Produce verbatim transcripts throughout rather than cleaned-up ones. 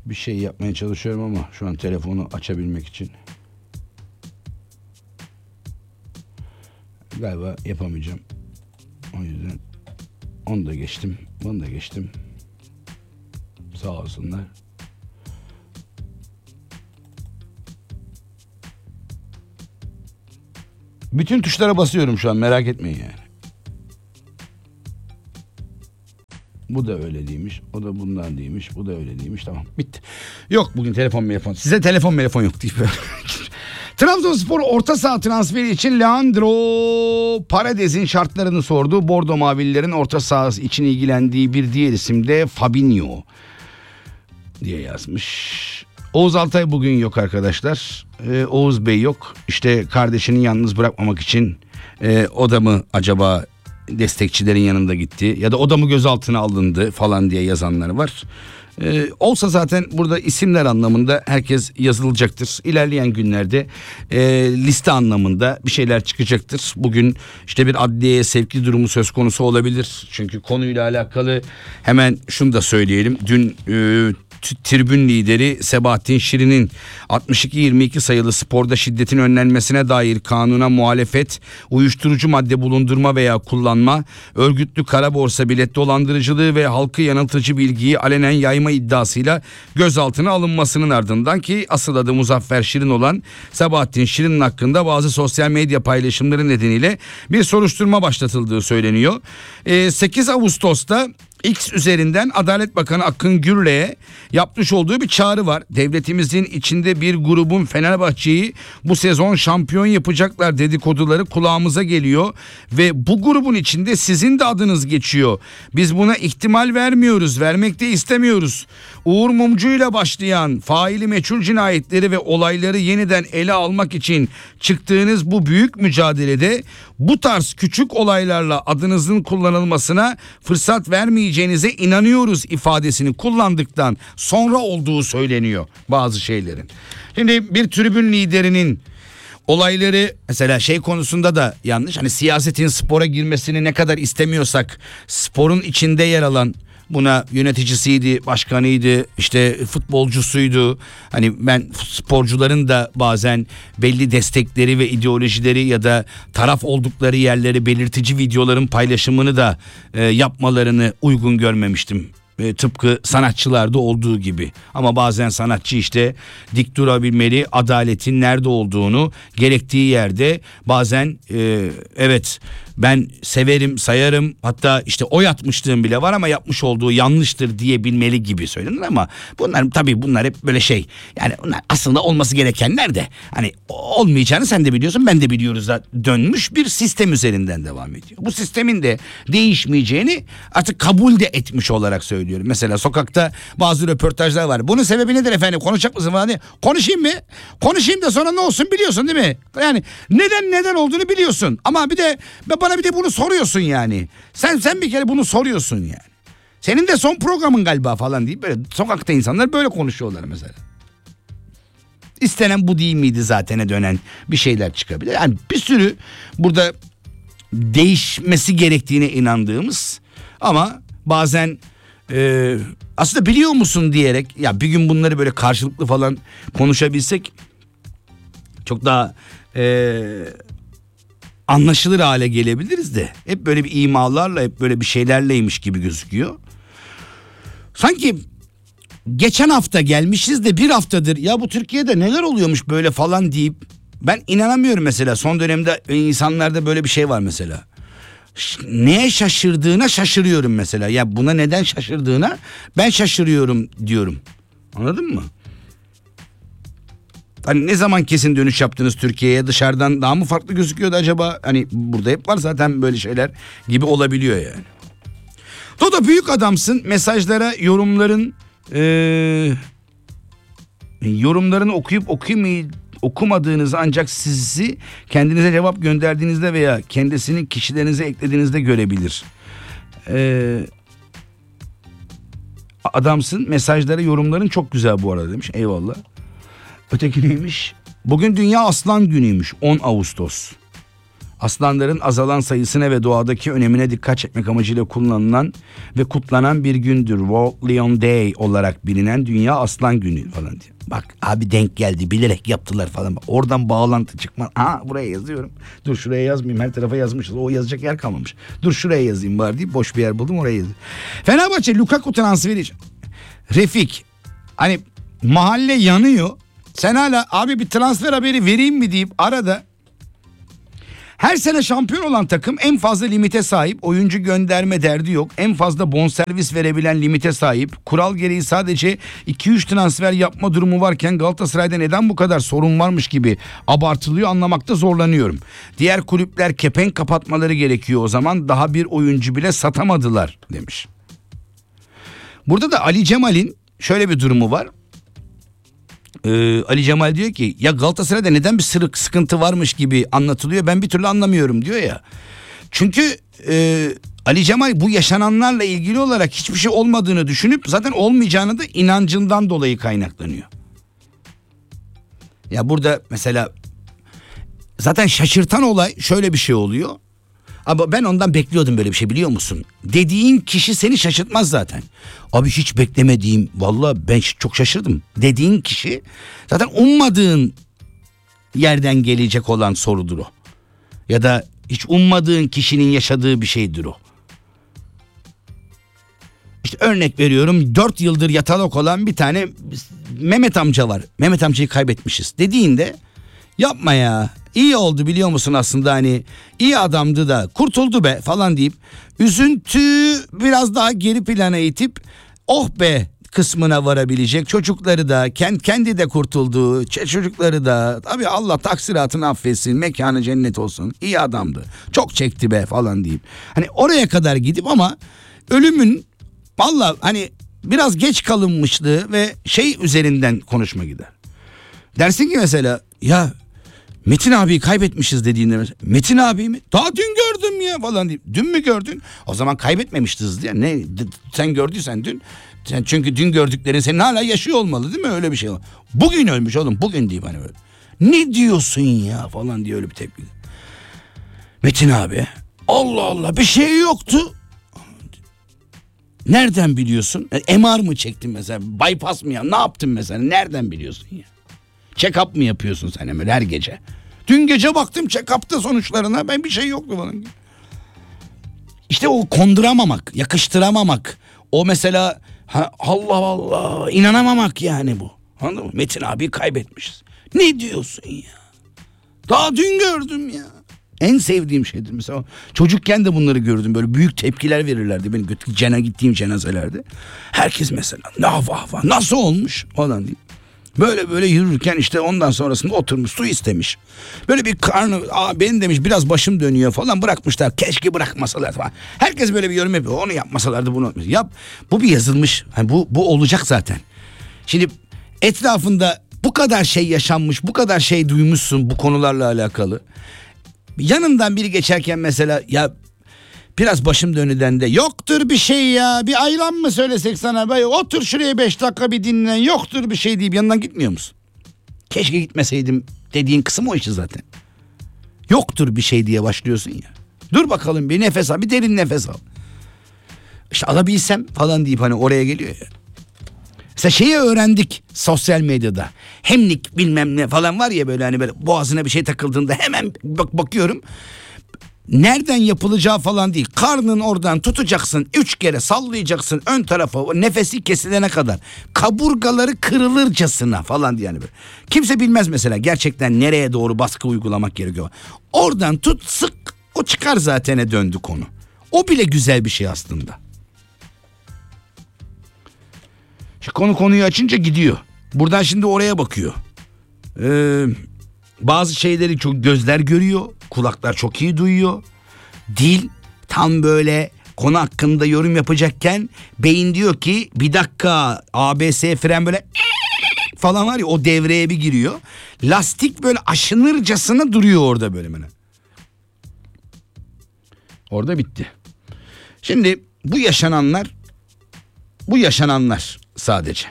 bir şey yapmaya çalışıyorum ama şu an telefonu açabilmek için galiba yapamayacağım. O yüzden onu da geçtim, bunu da geçtim. Sağ olsunlar. Bütün tuşlara basıyorum şu an, merak etmeyin yani. Bu da öyle değilmiş, o da bundan değilmiş, bu da öyle değilmiş, tamam bitti. Yok bugün telefon telefon, size telefon telefon yok deyip böyle. Trabzonspor orta saha transferi için Leandro Paredes'in şartlarını sordu. Bordo Mavililerin orta sahası için ilgilendiği bir diğer isim de Fabinho diye yazmış. Oğuz Altay bugün yok arkadaşlar. Ee, Oğuz Bey yok. İşte kardeşini yalnız bırakmamak için e, o da mı acaba destekçilerin yanında gitti ya da o da mı gözaltına alındı falan diye yazanlar var. Ee, olsa zaten burada isimler anlamında herkes yazılacaktır. İlerleyen günlerde e, liste anlamında bir şeyler çıkacaktır. Bugün işte bir adliyeye sevki durumu söz konusu olabilir. Çünkü konuyla alakalı hemen şunu da söyleyelim. Dün e, tribün lideri Sebahattin Şirin'in altmış iki yirmi iki sayılı sporda şiddetin önlenmesine dair kanuna muhalefet, uyuşturucu madde bulundurma veya kullanma, örgütlü kara borsa bilet dolandırıcılığı ve halkı yanıltıcı bilgiyi alenen yayma iddiasıyla gözaltına alınmasının ardından ki asıl adı Muzaffer Şirin olan Sebahattin Şirin'in hakkında bazı sosyal medya paylaşımları nedeniyle bir soruşturma başlatıldığı söyleniyor. sekiz Ağustos'ta X üzerinden Adalet Bakanı Akın Gürlek'e yapmış olduğu bir çağrı var. Devletimizin içinde bir grubun Fenerbahçe'yi bu sezon şampiyon yapacaklar dedikoduları kulağımıza geliyor ve bu grubun içinde sizin de adınız geçiyor. Biz buna ihtimal vermiyoruz, vermek de istemiyoruz. Uğur Mumcu ile başlayan faili meçhul cinayetleri ve olayları yeniden ele almak için çıktığınız bu büyük mücadelede bu tarz küçük olaylarla adınızın kullanılmasına fırsat vermeyeceğinize inanıyoruz ifadesini kullandıktan sonra olduğu söyleniyor bazı şeylerin. Şimdi bir tribün liderinin olayları mesela şey konusunda da yanlış. Hani siyasetin spora girmesini ne kadar istemiyorsak sporun içinde yer alan, buna yöneticisiydi, başkanıydı, işte futbolcusuydu. Hani ben sporcuların da bazen belli destekleri ve ideolojileri ya da taraf oldukları yerleri belirtici videoların paylaşımını da e, yapmalarını uygun görmemiştim. E, tıpkı sanatçılarda olduğu gibi. Ama bazen sanatçı işte dik durabilmeli, adaletin nerede olduğunu gerektiği yerde bazen e, evet ben severim, sayarım, hatta işte oy atmışlığım bile var ama yapmış olduğu yanlıştır diyebilmeli gibi söylenir ama bunlar tabii bunlar hep böyle şey, yani bunlar aslında olması gerekenler de hani olmayacağını sen de biliyorsun, ben de biliyoruz da dönmüş bir sistem üzerinden devam ediyor. Bu sistemin de değişmeyeceğini artık kabul de etmiş olarak söylüyorum. Mesela sokakta bazı röportajlar var. Bunun sebebi nedir efendim? Konuşacak mısın falan diye. Konuşayım mı? Konuşayım da sonra ne olsun biliyorsun değil mi? Yani neden neden olduğunu biliyorsun. Ama bir de bana bir de bunu soruyorsun yani. Sen sen bir kere bunu soruyorsun yani. Senin de son programın galiba falan deyip böyle sokakta insanlar böyle konuşuyorlar mesela. İstenen bu değil miydi zatene dönen bir şeyler çıkabilir. Yani bir sürü burada değişmesi gerektiğine inandığımız ama bazen e, aslında biliyor musun diyerek ya bir gün bunları böyle karşılıklı falan konuşabilsek çok daha e, anlaşılır hale gelebiliriz de hep böyle bir imalarla, hep böyle bir şeylerleymiş gibi gözüküyor. Sanki geçen hafta gelmişiz de bir haftadır ya bu Türkiye'de neler oluyormuş böyle falan deyip ben inanamıyorum mesela. Son dönemde insanlarda böyle bir şey var mesela. Neye şaşırdığına şaşırıyorum mesela. Ya buna neden şaşırdığına ben şaşırıyorum diyorum. Anladın mı? Hani ne zaman kesin dönüş yaptınız Türkiye'ye, dışarıdan daha mı farklı gözüküyordu acaba? Hani burada hep var zaten böyle şeyler gibi olabiliyor yani. Dodo büyük adamsın, mesajlara yorumların ee, yorumlarını okuyup okumayı okumadığınız ancak sizi kendinize cevap gönderdiğinizde veya kendisini kişilerinize eklediğinizde görebilir. Ee, adamsın, mesajlara yorumların çok güzel bu arada demiş, eyvallah. Öteki neymiş? Bugün Dünya Aslan Günü'ymüş, on Ağustos. Aslanların azalan sayısına ve doğadaki önemine dikkat çekmek amacıyla kullanılan ve kutlanan bir gündür. World Lion Day olarak bilinen Dünya Aslan Günü falan diyor. Bak abi denk geldi, bilerek yaptılar falan. Oradan bağlantı çıkma. Aa buraya yazıyorum. Dur şuraya yazmayayım, her tarafa yazmışız. O yazacak yer kalmamış. Dur şuraya yazayım bari deyip boş bir yer buldum, oraya yazayım. Fenerbahçe Lukaku transferi. Refik hani mahalle yanıyor. Sen hala abi bir transfer haberi vereyim mi deyip arada. Her sene şampiyon olan takım en fazla limite sahip, oyuncu gönderme derdi yok. En fazla bonservis verebilen limite sahip. Kural gereği sadece iki üç transfer yapma durumu varken Galatasaray'da neden bu kadar sorun varmış gibi abartılıyor, anlamakta zorlanıyorum. Diğer kulüpler kepenk kapatmaları gerekiyor o zaman, daha bir oyuncu bile satamadılar demiş. Burada da Ali Cemal'in şöyle bir durumu var. Ee, Ali Cemal diyor ki ya Galatasaray'da neden bir sırık sıkıntı varmış gibi anlatılıyor, ben bir türlü anlamıyorum diyor ya. Çünkü e, Ali Cemal bu yaşananlarla ilgili olarak hiçbir şey olmadığını düşünüp zaten olmayacağını da inancından dolayı kaynaklanıyor. Ya burada mesela zaten şaşırtan olay şöyle bir şey oluyor. Ama ben ondan bekliyordum böyle bir şey, biliyor musun? Dediğin kişi seni şaşırtmaz zaten. Abi hiç beklemediğim, vallahi ben çok şaşırdım. Dediğin kişi zaten ummadığın yerden gelecek olan sorudur o. Ya da hiç ummadığın kişinin yaşadığı bir şeydir o. İşte örnek veriyorum, dört yıldır yatalak olan bir tane Mehmet amca var. Mehmet amcayı kaybetmişiz dediğinde yapma ya, iyi oldu biliyor musun aslında, hani iyi adamdı da kurtuldu be falan deyip üzüntüyü biraz daha geri plana itip oh be kısmına varabilecek, çocukları da kendi de kurtuldu, çocukları da tabii Allah taksiratını affetsin, mekanı cennet olsun, iyi adamdı, çok çekti be falan deyip hani oraya kadar gidip ama ölümün vallahi hani biraz geç kalınmışlığı ve şey üzerinden konuşma gider. Dersin ki mesela ya Metin abiyi kaybetmişiz dediğinde mesela, Metin abi mi? Daha dün gördüm ya falan deyip, dün mü gördün? O zaman kaybetmemiştiz diye. Ne sen gördüysen dün, sen çünkü dün gördüklerin senin hala yaşıyor olmalı değil mi? Öyle bir şey var. Bugün ölmüş oğlum, bugün deyip hani böyle. Ne diyorsun ya falan diye öyle bir tepki. Metin abi, Allah Allah bir şey yoktu. Nereden biliyorsun? M R mı çektin mesela? Bypass mı ya? Ne yaptın mesela? Nereden biliyorsun ya? Check-up mı yapıyorsun sen hemen her gece? Dün gece baktım check-up'ta sonuçlarına, ben bir şey yoktu falan. İşte o konduramamak, yakıştıramamak. O mesela ha, Allah Allah inanamamak yani bu. Anladın mı? Metin abi kaybetmişiz. Ne diyorsun ya? Daha dün gördüm ya. En sevdiğim şeydir mesela. Çocukken de bunları gördüm. Böyle büyük tepkiler verirlerdi. Benim cena gittiğim cenazelerde. Herkes mesela ne vah vah nasıl olmuş falan diye. Böyle böyle yürürken işte ondan sonrasında oturmuş su istemiş. Böyle bir karnı, aa benim demiş biraz başım dönüyor falan, bırakmışlar. Keşke bırakmasalar falan. Herkes böyle bir yorum yapıyor. Onu yapmasalardı bunu. Yap. Bu bir yazılmış. Yani bu bu olacak zaten. Şimdi etrafında bu kadar şey yaşanmış, bu kadar şey duymuşsun bu konularla alakalı. Yanından biri geçerken mesela ya biraz başım dönüden de yoktur bir şey ya, bir ayran mı söylesek sana, be otur şuraya beş dakika bir dinlen, yoktur bir şey deyip yanından gitmiyor musun? Keşke gitmeseydim dediğin kısım o işte zaten. Yoktur bir şey diye başlıyorsun ya. Dur bakalım bir nefes al, bir derin nefes al. İşte alabilsem falan deyip hani oraya geliyor ya. Mesela şeyi öğrendik sosyal medyada. Hemlik bilmem ne falan var ya, böyle hani böyle boğazına bir şey takıldığında hemen bak bakıyorum. Nereden yapılacağı falan değil. Karnın oradan tutacaksın, üç kere sallayacaksın ön tarafa, o nefesi kesilene kadar. Kaburgaları kırılırcasına falan diye yani böyle. Kimse bilmez mesela gerçekten nereye doğru baskı uygulamak gerekiyor. Oradan tut sık, o çıkar zatene döndü konu. O bile güzel bir şey aslında. İşte konu konuyu açınca gidiyor. Buradan şimdi oraya bakıyor. Eee... Bazı şeyleri çok gözler görüyor, kulaklar çok iyi duyuyor. Dil tam böyle konu hakkında yorum yapacakken beyin diyor ki bir dakika, A B S fren böyle falan var ya, o devreye bir giriyor. Lastik böyle aşınırcasına duruyor orada böyle böyle. Orada bitti. Şimdi bu yaşananlar, bu yaşananlar sadece.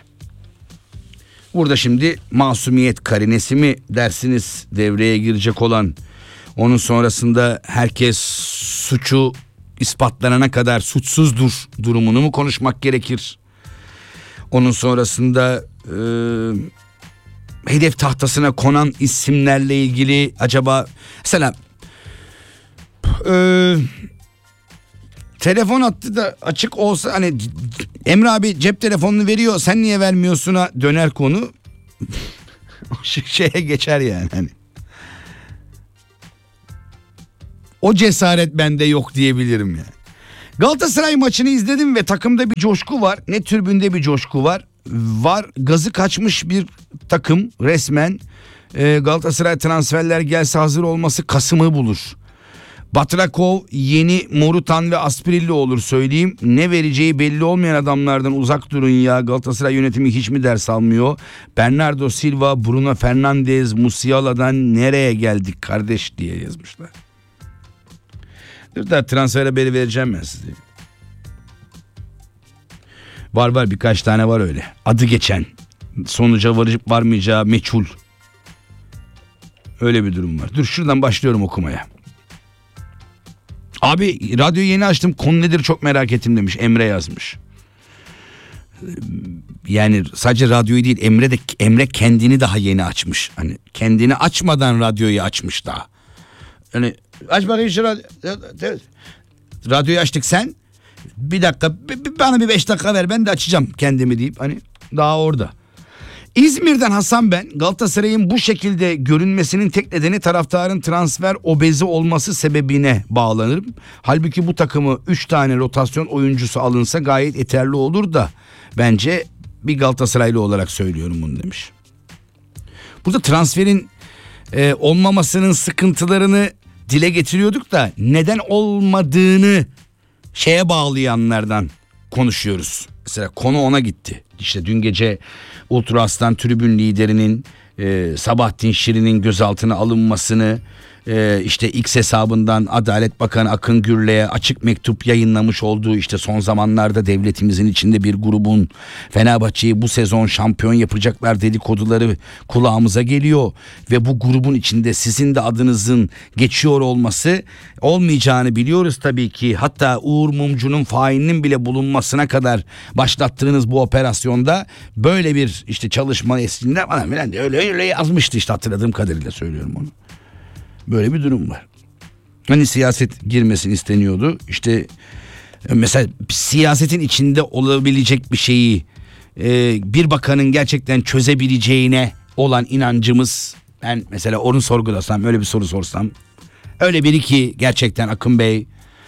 Burada şimdi masumiyet karinesi mi dersiniz devreye girecek olan, Onun sonrasında herkes suçu ispatlanana kadar suçsuzdur durumunu mu konuşmak gerekir? Onun sonrasında e, hedef tahtasına konan isimlerle ilgili acaba mesela e, telefon hattı da açık olsa, hani Emre abi cep telefonunu veriyor sen niye vermiyorsun'a döner konu. O şeye geçer yani hani. O cesaret bende yok diyebilirim yani. Galatasaray maçını izledim ve takımda bir coşku var. Ne tribünde bir coşku var. Var gazı kaçmış bir takım resmen. Ee, Galatasaray transferler gelse hazır olması Kasım'ı bulur. Batrakov yeni Morutan ve Aspirilli olur söyleyeyim. Ne vereceği belli olmayan adamlardan uzak durun ya. Galatasaray yönetimi hiç mi ders almıyor? Bernardo Silva, Bruno Fernandes, Musiala'dan nereye geldik kardeş diye yazmışlar. Dur da transfer haberi vereceğim ben size. Var var birkaç tane var öyle. Adı geçen. Sonuca varıp varmayacağı meçhul. Öyle bir durum var. Dur şuradan başlıyorum okumaya. Abi radyoyu yeni açtım, konu nedir çok merak ettim demiş, Emre yazmış. Yani sadece radyoyu değil, Emre de Emre kendini daha yeni açmış. Hani kendini açmadan radyoyu açmış daha. Hani aç bakayım şu radyo. Radyoyu açtık sen. Bir dakika bana bir beş dakika ver ben de açacağım kendimi deyip hani daha orada. İzmir'den Hasan ben. Galatasaray'ın bu şekilde görünmesinin tek nedeni taraftarın transfer obezi olması sebebine bağlanırım. Halbuki bu takımı üç tane rotasyon oyuncusu alınsa gayet yeterli olur da bence bir Galatasaraylı olarak söylüyorum bunu demiş. Burada transferin e, olmamasının sıkıntılarını dile getiriyorduk da neden olmadığını şeye bağlayanlardan konuşuyoruz. Mesela konu ona gitti. İşte dün gece Ultra Aslan tribün liderinin e, Sabahattin Şirin'in gözaltına alınmasını, e, işte X hesabından Adalet Bakanı Akın Gürlek'e açık mektup yayınlamış olduğu, işte son zamanlarda devletimizin içinde bir grubun Fenerbahçe'yi bu sezon şampiyon yapacaklar dedikoduları kulağımıza geliyor ve bu grubun içinde sizin de adınızın geçiyor olması olmayacağını biliyoruz tabii ki. Hatta Uğur Mumcu'nun failinin bile bulunmasına kadar başlattığınız bu operasyonda böyle bir işte çalışma eslinde bana bilen de öyle öyle yazmıştı, işte hatırladığım kadarıyla söylüyorum onu. Böyle bir durum var. Hani siyaset girmesin isteniyordu. İşte mesela siyasetin içinde olabilecek bir şeyi e, bir bakanın gerçekten çözebileceğine olan inancımız, ben mesela onu sorgulasam, öyle bir soru sorsam, öyle biri ki gerçekten Akın Bey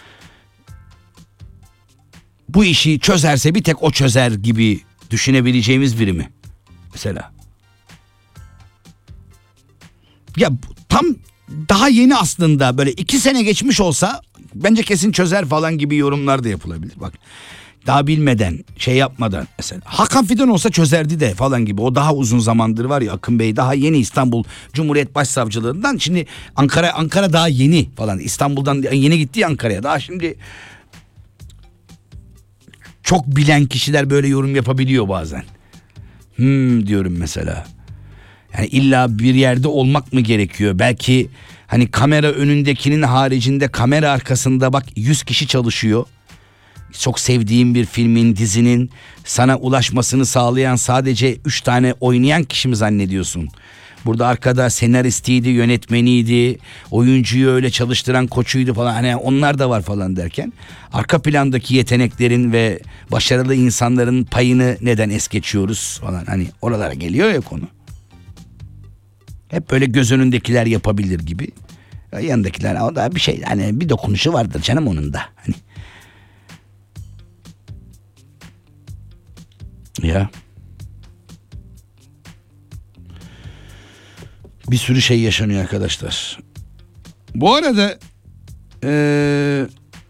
bu işi çözerse bir tek o çözer gibi düşünebileceğimiz biri mi? Mesela. Ya tam daha yeni aslında, böyle iki sene geçmiş olsa bence kesin çözer falan gibi yorumlar da yapılabilir. Bak daha bilmeden, şey yapmadan mesela Hakan Fidan olsa çözerdi de falan gibi. O daha uzun zamandır var ya, Akın Bey daha yeni İstanbul Cumhuriyet Başsavcılığından, şimdi Ankara Ankara daha yeni falan, İstanbul'dan yeni gitti Ankara'ya, daha şimdi çok bilen kişiler böyle yorum yapabiliyor bazen. Hmm diyorum mesela. Yani illa bir yerde olmak mı gerekiyor? Belki hani kamera önündekinin haricinde kamera arkasında bak yüz kişi çalışıyor. Çok sevdiğim bir filmin, dizinin sana ulaşmasını sağlayan sadece üç tane oynayan kişi mi zannediyorsun? Burada arkada senaristiydi, yönetmeniydi, oyuncuyu öyle çalıştıran koçuydu falan, hani onlar da var falan derken arka plandaki yeteneklerin ve başarılı insanların payını neden es geçiyoruz falan, hani oralara geliyor ya konu. Hep böyle göz önündekiler yapabilir gibi. Yanındakiler o da bir şey, hani bir dokunuşu vardır canım onun da. Hani. Ya. Bir sürü şey yaşanıyor arkadaşlar. Bu arada ee,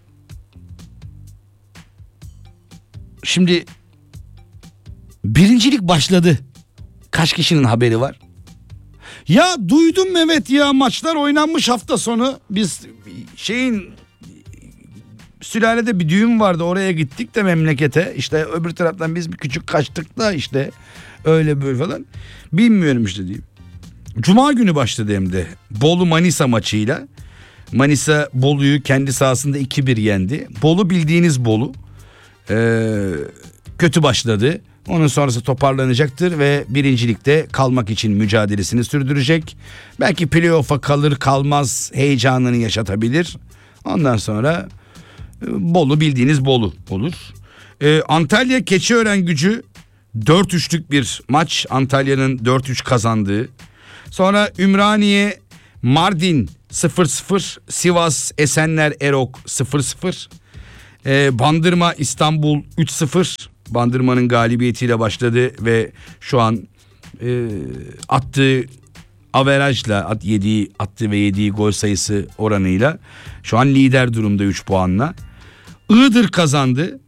şimdi birincilik başladı. Kaç kişinin haberi var? Ya duydum evet ya, maçlar oynanmış hafta sonu. Biz şeyin sülalede bir düğün vardı, oraya gittik de memlekete. İşte öbür taraftan biz bir küçük kaçtık da işte öyle böyle falan. Bilmiyorum işte diyeyim. Cuma günü başladı hem de Bolu Manisa maçıyla. Manisa Bolu'yu kendi sahasında iki bir yendi. Bolu bildiğiniz Bolu. Ee, kötü başladı. Onun sonrası toparlanacaktır ve birincilikte kalmak için mücadelesini sürdürecek. Belki playoff'a kalır kalmaz heyecanını yaşatabilir. Ondan sonra Bolu bildiğiniz Bolu olur. Ee, Antalya Keçiören-Gücü dört üçlük bir maç. Antalya'nın dört üç kazandığı. Sonra Ümraniye Mardin sıfır sıfır, Sivas Esenler Erok sıfır sıfır, ee, Bandırma İstanbul üç sıfır. Bandırma'nın galibiyetiyle başladı ve şu an e, attığı averajla at, yediği attığı ve yediği gol sayısı oranıyla şu an lider durumda üç puanla. Iğdır kazandı.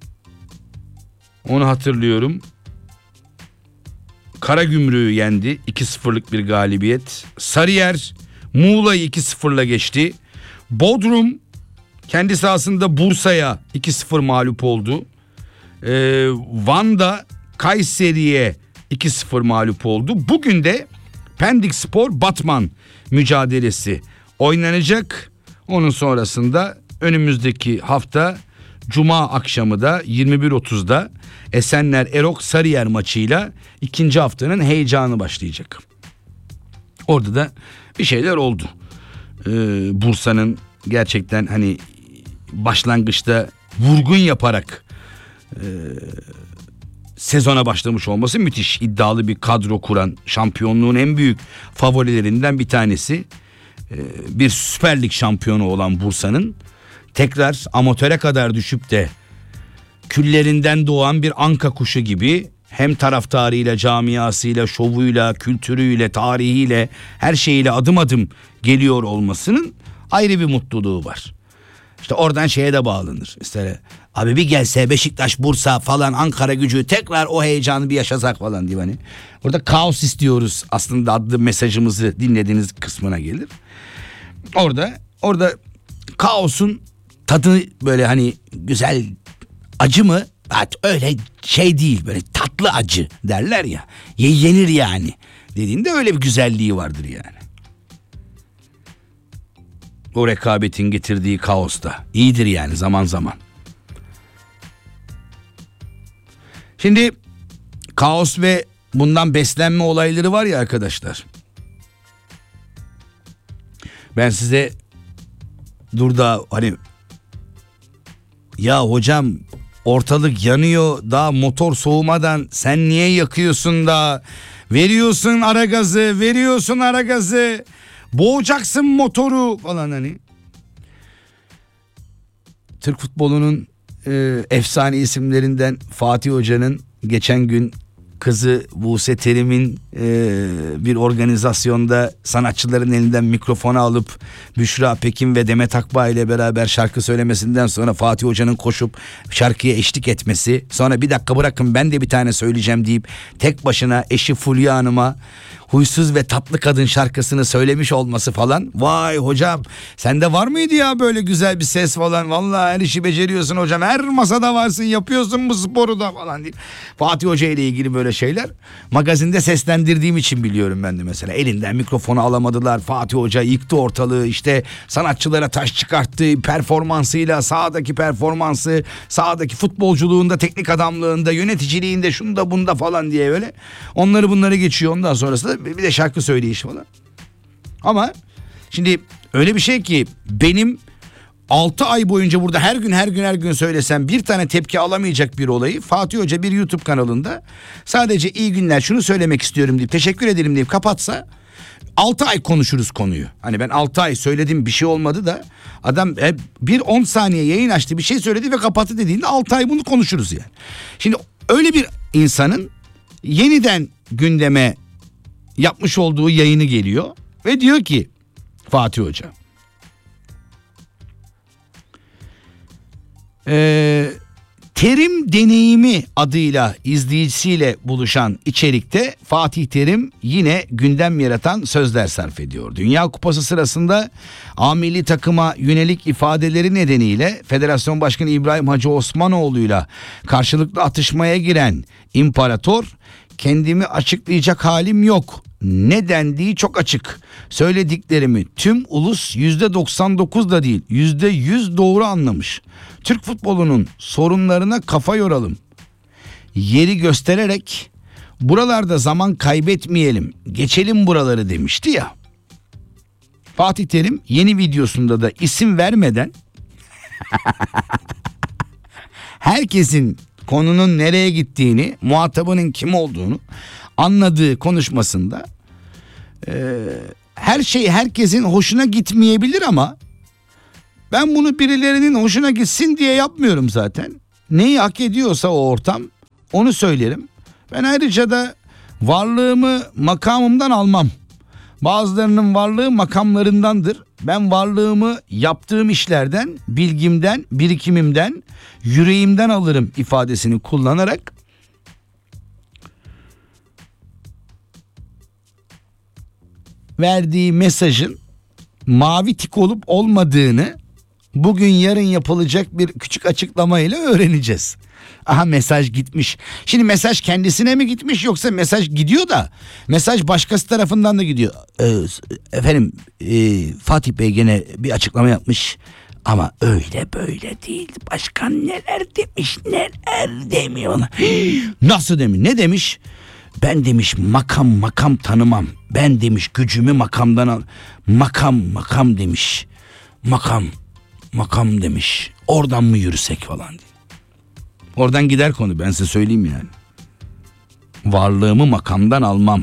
Onu hatırlıyorum. Karagümrük'ü yendi. iki sıfırlık bir galibiyet. Sarıyer Muğla'yı iki sıfırla geçti. Bodrum kendi sahasında Bursa'ya iki sıfır mağlup oldu. Ee, Van'da Kayseri'ye iki sıfır mağlup oldu. Bugün de Pendik Spor Batman mücadelesi oynanacak. Onun sonrasında önümüzdeki hafta Cuma akşamı da yirmi bir otuzda Esenler Erok Sarıyer maçıyla ikinci haftanın heyecanı başlayacak. Orada da bir şeyler oldu. Ee, Bursa'nın gerçekten hani başlangıçta vurgun yaparak e, sezona başlamış olması müthiş. İddialı bir kadro kuran, şampiyonluğun en büyük favorilerinden bir tanesi. Ee, bir Süper Lig şampiyonu olan Bursa'nın tekrar amatöre kadar düşüp de küllerinden doğan bir anka kuşu gibi hem taraftarıyla, camiasıyla, şovuyla, kültürüyle, tarihiyle, her şeyiyle adım adım geliyor olmasının ayrı bir mutluluğu var. İşte oradan şeye de bağlanır. İşte abi bir gelse Beşiktaş, Bursa falan, Ankara Gücü tekrar o heyecanı bir yaşasak falan diye hani. Orada kaos istiyoruz aslında adlı mesajımızı dinlediğiniz kısmına gelir. Orada orada kaosun tadı böyle hani güzel acı mı? Evet, öyle şey değil, böyle tatlı acı derler ya. Yenir yani dediğinde öyle bir güzelliği vardır yani. O rekabetin getirdiği kaos da iyidir yani zaman zaman. Şimdi kaos ve bundan beslenme olayları var ya arkadaşlar. Ben size dur da hani ya hocam ortalık yanıyor daha motor soğumadan sen niye yakıyorsun da veriyorsun ara gazı veriyorsun ara gazı boğacaksın motoru falan hani. Türk futbolunun e, efsane isimlerinden Fatih Hoca'nın geçen gün kızı Buse Terim'in e, bir organizasyonda sanatçıların elinden mikrofonu alıp Büşra Pekin ve Demet Akbağ ile beraber şarkı söylemesinden sonra Fatih Hoca'nın koşup şarkıya eşlik etmesi, sonra bir dakika bırakın ben de bir tane söyleyeceğim deyip tek başına eşi Fulya Hanım'a Huysuz ve Tatlı Kadın şarkısını söylemiş olması falan. Vay hocam sende var mıydı ya böyle güzel bir ses falan, vallahi her işi beceriyorsun hocam, her masada varsın, yapıyorsun bu sporu da falan diye. Fatih Hoca ile ilgili böyle şeyler magazinde seslendirdiğim için biliyorum ben de. Mesela elinden mikrofonu alamadılar, Fatih Hoca yıktı ortalığı, işte sanatçılara taş çıkarttı performansıyla, sahadaki performansı, sahadaki futbolculuğunda, teknik adamlığında, yöneticiliğinde, şunda bunda falan diye böyle onları bunları geçiyor. Ondan sonrası da bir de şarkı söyleyişi falan. Ama şimdi öyle bir şey ki benim altı ay boyunca burada her gün her gün her gün söylesem bir tane tepki alamayacak bir olayı Fatih Hoca bir YouTube kanalında sadece iyi günler şunu söylemek istiyorum deyip teşekkür ederim deyip kapatsa altı ay konuşuruz konuyu. Hani ben altı ay söyledim bir şey olmadı da adam bir on saniye yayın açtı, bir şey söyledi ve kapattı dediğinde altı ay bunu konuşuruz yani. Şimdi öyle bir insanın yeniden gündeme yapmış olduğu yayını geliyor ve diyor ki Fatih Hoca Ee, Terim Deneyimi adıyla izleyicisiyle buluşan içerikte Fatih Terim yine gündem yaratan sözler sarf ediyor. Dünya Kupası sırasında A milli takıma yönelik ifadeleri nedeniyle Federasyon Başkanı İbrahim Hacı Osmanoğlu'yla karşılıklı atışmaya giren imparator kendimi açıklayacak halim yok ne dendiği çok açık. Söylediklerimi tüm ulus yüzde doksan dokuz da değil yüzde yüz doğru anlamış. Türk futbolunun sorunlarına kafa yoralım. Yeri göstererek buralarda zaman kaybetmeyelim, geçelim buraları demişti ya. Fatih Terim yeni videosunda da isim vermeden herkesin konunun nereye gittiğini, muhatabının kim olduğunu anladığı konuşmasında e, her şey herkesin hoşuna gitmeyebilir ama ben bunu birilerinin hoşuna gitsin diye yapmıyorum zaten. Neyi hak ediyorsa o ortam onu söylerim. Ben ayrıca da varlığımı makamımdan almam. Bazılarının varlığı makamlarındandır. Ben varlığımı yaptığım işlerden, bilgimden, birikimimden, yüreğimden alırım ifadesini kullanarak verdiği mesajın mavi tik olup olmadığını bugün yarın yapılacak bir küçük açıklamayla öğreneceğiz. Aha mesaj gitmiş. Şimdi mesaj kendisine mi gitmiş yoksa mesaj gidiyor da mesaj başkası tarafından da gidiyor. Ee, efendim e, Fatih Bey gene bir açıklama yapmış ama öyle böyle değil. Başkan neler demiş neler demiyor. Nasıl demiş ne demiş? Ben demiş makam makam tanımam. Ben demiş gücümü makamdan al. Makam makam demiş. Makam makam demiş. Oradan mı yürüsek falan diye. Oradan gider konu ben size söyleyeyim yani. Varlığımı makamdan almam.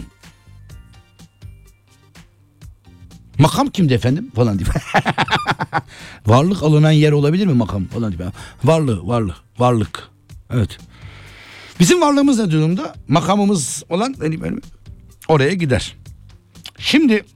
Makam kimdi efendim falan diye. Varlık alınan yer olabilir mi makam falan diye. Varlığı varlık varlık. Evet. Bizim varlığımız ne durumda? Makamımız olan benim, oraya gider. Şimdi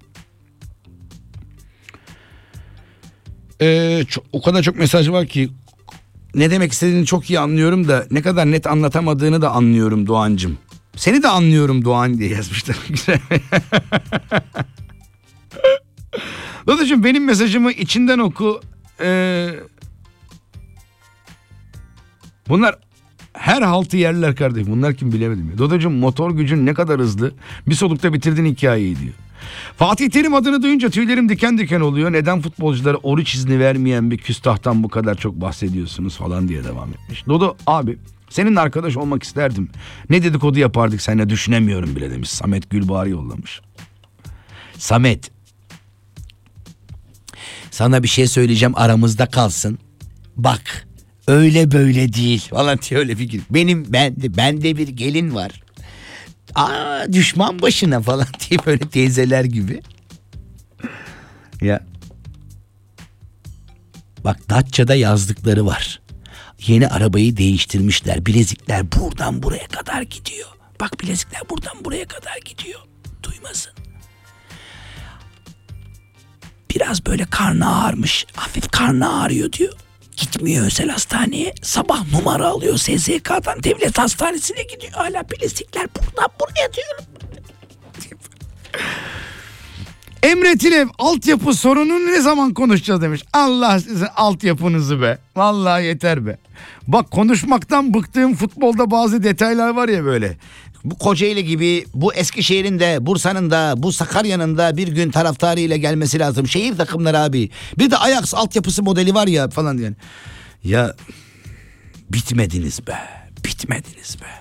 e, çok, o kadar çok mesaj var ki ne demek istediğini çok iyi anlıyorum da ne kadar net anlatamadığını da anlıyorum Doğancığım. Seni de anlıyorum Doğan diye yazmışlar. Güzel. Dodacığım benim mesajımı içinden oku. Ee, bunlar her haltı yerler kardeşim. Bunlar kim bilemedim. Dodacığım motor gücün ne kadar hızlı. Bir solukta bitirdin hikayeyi diyor. Fatih Terim adını duyunca tüylerim diken diken oluyor. Neden futbolculara oruç izni vermeyen bir küstahtan bu kadar çok bahsediyorsunuz falan diye devam etmiş. Dodo abi seninle arkadaş olmak isterdim. Ne dedikodu yapardık seninle düşünemiyorum bile demiş. Samet Gülbahar yollamış. Samet, sana bir şey söyleyeceğim aramızda kalsın. Bak öyle böyle değil falan diye öyle fikir. Benim bende bende bir gelin var. Aa düşman başına falan diye böyle teyzeler gibi. Ya. Bak Datça'da yazdıkları var. Yeni arabayı değiştirmişler. Bilezikler buradan buraya kadar gidiyor. Bak bilezikler buradan buraya kadar gidiyor. Duymasın. Biraz böyle karnı ağrımış. Hafif karnı ağrıyor diyor. Gitmiyor özel hastaneye. Sabah numara alıyor S S K'dan devlet hastanesine gidiyor. Hala bilezikler buradan buraya diyorum. Emre Tilev altyapı sorununu ne zaman konuşacağız demiş. Allah sizin altyapınızı be. Vallahi yeter be. Bak konuşmaktan bıktığım futbolda bazı detaylar var ya böyle. Bu Kocaeli gibi bu Eskişehir'in de Bursa'nın da bu Sakarya'nın da bir gün taraftarıyla gelmesi lazım. Şehir takımları abi. Bir de Ajax altyapısı modeli var ya falan diyen. Ya bitmediniz be. Bitmediniz be.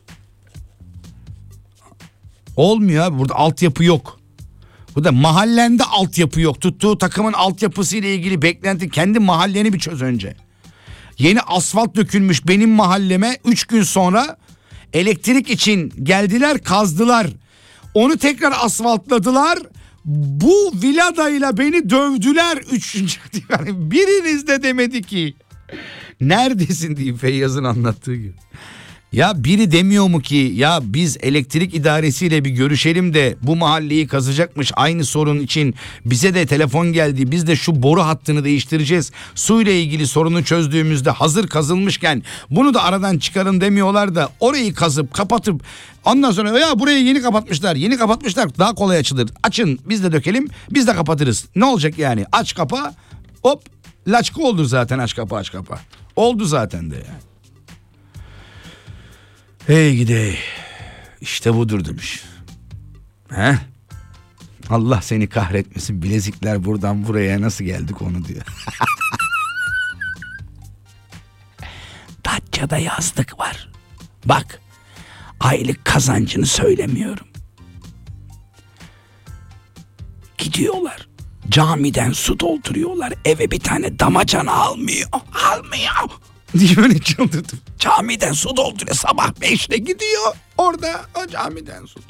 Olmuyor abi burada altyapı yok. Burada mahallende altyapı yok. Tuttuğu takımın altyapısı ile ilgili beklenti kendi mahalleni bir çöz önce. Yeni asfalt dökülmüş benim mahalleme üç gün sonra elektrik için geldiler kazdılar. Onu tekrar asfaltladılar. Bu viladayla beni dövdüler. Üçüncü yani biriniz de demedi ki neredesin diye Feyyaz'ın anlattığı gibi. Ya biri demiyor mu ki ya biz elektrik idaresiyle bir görüşelim de bu mahalleyi kazacakmış aynı sorun için bize de telefon geldi biz de şu boru hattını değiştireceğiz. Suyla ilgili sorunu çözdüğümüzde hazır kazılmışken bunu da aradan çıkarın demiyorlar da orayı kazıp kapatıp ondan sonra ya burayı yeni kapatmışlar yeni kapatmışlar daha kolay açılır açın biz de dökelim biz de kapatırız ne olacak yani aç kapa hop laçka oldu zaten aç kapa aç kapa oldu zaten de yani. Hey gidey işte budur demiş. He? Allah seni kahretmesin, bilezikler buradan buraya nasıl geldik onu diyor. Datça'da yazlık var. Bak, aylık kazancını söylemiyorum. Gidiyorlar, camiden su dolduruyorlar, eve bir tane damacana almıyor. Almıyor diye böyle çıldırdım. Camiden su dolduruyor, sabah beşte gidiyor. Orada o camiden su.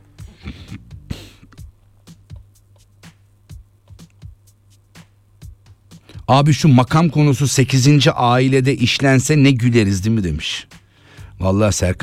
Abi şu makam konusu sekizinci ailede işlense ne güleriz değil mi demiş. Vallahi Serkan